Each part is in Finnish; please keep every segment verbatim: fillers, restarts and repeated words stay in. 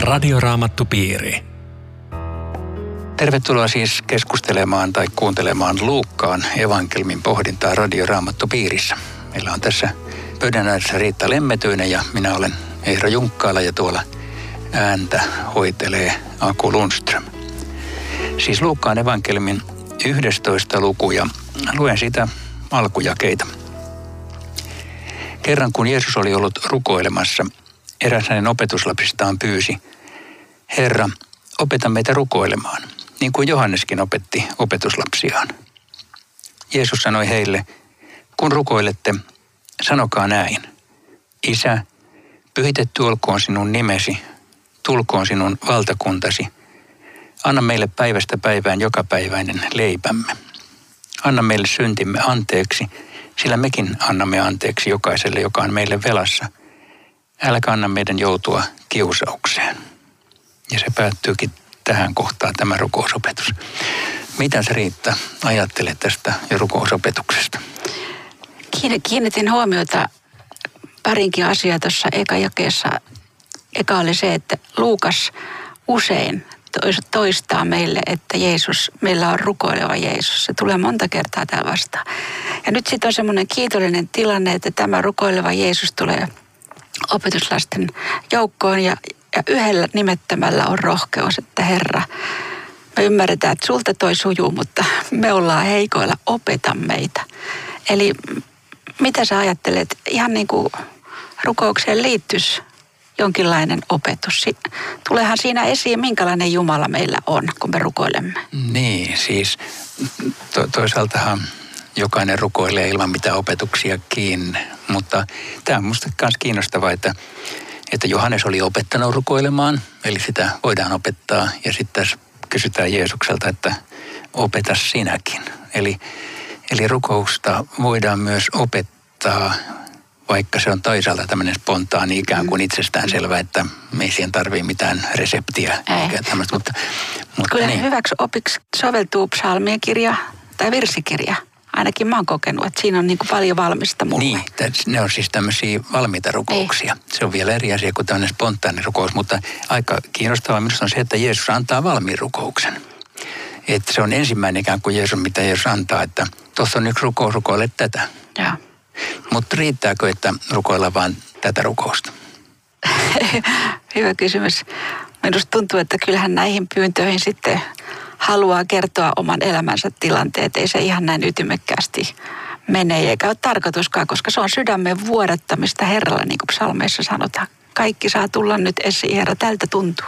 Radioraamattupiiri. Tervetuloa siis keskustelemaan tai kuuntelemaan Luukkaan evankelmin pohdintaa Radioraamattupiirissä. Meillä on tässä pöydän ääressä Riitta Lemmetyinen ja minä olen Eero Junkkaala ja tuolla ääntä hoitelee Aku Lundström. Siis Luukkaan evankelmin yhdestoista luku ja luen sitä alkujakeita. Kerran kun Jeesus oli ollut rukoilemassa, eräs hänen opetuslapsistaan pyysi: Herra, opeta meitä rukoilemaan, niin kuin Johanneskin opetti opetuslapsiaan. Jeesus sanoi heille: kun rukoilette, sanokaa näin: Isä, pyhitetty olkoon sinun nimesi, tulkoon sinun valtakuntasi. Anna meille päivästä päivään jokapäiväinen leipämme. Anna meille syntimme anteeksi, sillä mekin annamme anteeksi jokaiselle, joka on meille velassa. Älä anna meidän joutua kiusaukseen. Ja se päättyykin tähän kohtaan tämä rukousopetus. Mitä sä, Riitta, ajattelet tästä ja rukousopetuksesta? Kiinnitin huomiota parinkin asiaa tuossa eka jakeessa. Eka oli se, että Luukas usein toistaa meille, että Jeesus, meillä on rukoileva Jeesus. Se tulee monta kertaa täällä vastaan. Ja nyt sitten on semmoinen kiitollinen tilanne, että tämä rukoileva Jeesus tulee opetuslasten joukkoon ja, ja yhdellä nimettämällä on rohkeus, että Herra, me ymmärretään, että sulta toi sujuu, mutta me ollaan heikoilla, opeta meitä. Eli mitä sä ajattelet, ihan niin kuin rukoukseen liittyisi jonkinlainen opetus. Tuleehan siinä esiin, minkälainen Jumala meillä on, kun me rukoilemme. Niin, siis to- toisaaltahan jokainen rukoilee ilman mitään opetuksiakin, mutta tämä on minusta myös kiinnostavaa, että, että Johannes oli opettanut rukoilemaan, eli sitä voidaan opettaa, ja sitten tässä kysytään Jeesukselta, että opeta sinäkin. Eli, eli rukousta voidaan myös opettaa, vaikka se on toisaalta tämmöinen spontaani ikään kuin itsestäänselvä, että ei siihen tarvitse mitään reseptiä. Eikä tämmöistä, mutta, mutta kyllä niin. Hyväksi opiksi soveltuu psalmien kirja tai virsikirja. Ainakin mä oon kokenut, että siinä on niin kuin paljon valmista mulle. Niin, ne on siis tämmöisiä valmiita rukouksia. Ei. Se on vielä eri asia kuin tämmöinen spontaani rukous, mutta aika kiinnostavaa minusta on se, että Jeesus antaa valmiin rukouksen. Että se on ensimmäinen ikään kuin Jeesus, mitä Jeesus antaa, että tuossa on yksi rukous, rukoile tätä. Joo. Mutta riittääkö, että rukoilla vaan tätä rukousta? Hyvä kysymys. Minusta tuntuu, että kyllähän näihin pyyntöihin sitten haluaa kertoa oman elämänsä tilanteet. Ei se ihan näin ytimekkäästi mene, eikä ole tarkoituskaan, koska se on sydämen vuodattamista Herralle, niin kuin psalmeissa sanotaan. Kaikki saa tulla nyt esiin, Herra, tältä tuntuu.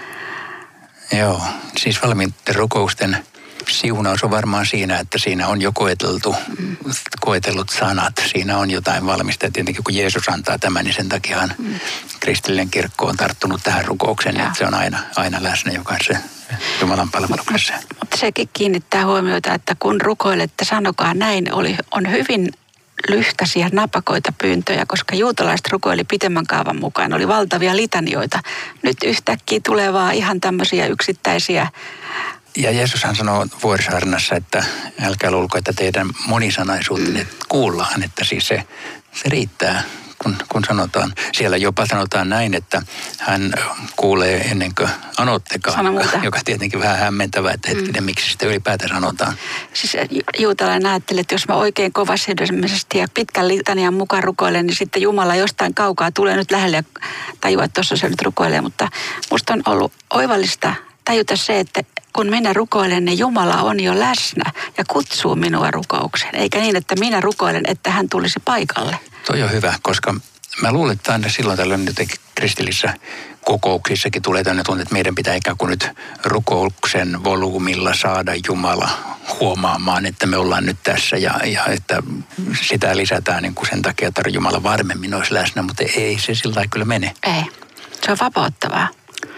Joo, siis valmiitten rukousten siunaus on varmaan siinä, että siinä on jo koeteltu, mm. koetellut sanat. Siinä on jotain valmista. Ja tietenkin kun Jeesus antaa tämän, niin sen takiahan mm. kristillinen kirkko on tarttunut tähän rukoukseen, että se on aina, aina läsnä jokaisen Jumalan palveluksessa. Mutta sekin kiinnittää huomiota, että kun rukoilette, sanokaa näin, oli, on hyvin lyhkäisiä napakoita pyyntöjä, koska juutalaiset rukoili pitemmän kaavan mukaan. Oli valtavia litanioita. Nyt yhtäkkiä tulee vaan ihan tämmöisiä yksittäisiä. Ja Jeesushan sanoo vuorisaarnassa, että älkää luulko, että teidän monisanaisuutenne mm. kuullaan, että siis se, se riittää, kun, kun sanotaan. Siellä jopa sanotaan näin, että hän kuulee ennen kuin anottekaan, joka, joka tietenkin vähän hämmentävää, että hetkinen, mm. miksi sitä ylipäätään sanotaan. Siis juutalainen ajattelee, että jos mä oikein kovasydämisesti ja pitkän litanian mukaan rukoilen, niin sitten Jumala jostain kaukaa tulee nyt lähelle ja tajua, että tuossa se nyt rukoilee. Mutta musta on ollut oivallista tajuta se, että kun minä rukoilen, niin Jumala on jo läsnä ja kutsuu minua rukoukseen. Eikä niin, että minä rukoilen, että hän tulisi paikalle. Toi on hyvä, koska mä luulen, että aina silloin tällöin jotenkin kristillisissä kokouksissakin tulee tänne tunne, että meidän pitää ikään kuin nyt rukouksen volyymilla saada Jumala huomaamaan, että me ollaan nyt tässä ja, ja että sitä lisätään niin kuin sen takia, että Jumala varmemmin olisi läsnä, mutta ei se sillä lailla kyllä mene. Ei, se on vapauttavaa.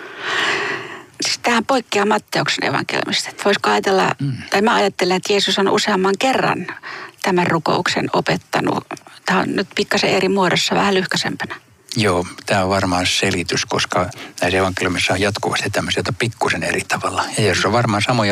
Siis tähän poikkeaa Matteuksen evankeliumista. Voisiko ajatella, mm. tai mä ajattelen, että Jeesus on useamman kerran tämän rukouksen opettanut. Tämä on nyt pikkasen eri muodossa, vähän lyhkäisempänä. Joo, tämä on varmaan selitys, koska näissä evankeliumissa on jatkuvasti tämmöisiä, joita pikkusen eri tavalla. Ja Jeesus on varmaan samoja